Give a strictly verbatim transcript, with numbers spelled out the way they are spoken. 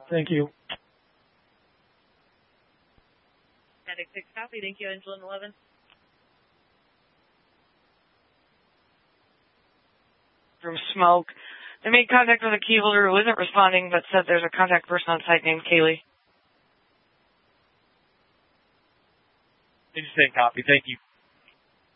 Thank you. Medic six copy. Thank you, Angela eleven. From smoke. They made contact with a key holder who isn't responding, but said there's a contact person on site named Kaylee. Did you say copy? Thank you.